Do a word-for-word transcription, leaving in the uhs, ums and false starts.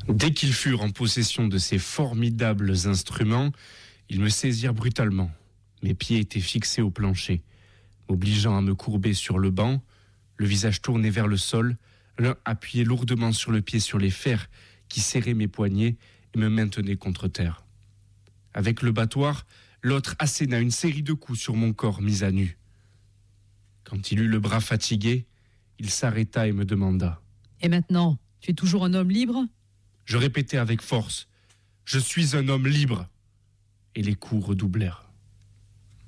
Dès qu'ils furent en possession de ces formidables instruments, ils me saisirent brutalement. Mes pieds étaient fixés au plancher, m'obligeant à me courber sur le banc, le visage tourné vers le sol, l'un appuyé lourdement sur le pied sur les fers qui serraient mes poignets et me maintenaient contre terre. Avec le battoir, l'autre asséna une série de coups sur mon corps mis à nu. Quand il eut le bras fatigué, il s'arrêta et me demanda. « Et maintenant, tu es toujours un homme libre ?» Je répétai avec force. « Je suis un homme libre !» Et les coups redoublèrent.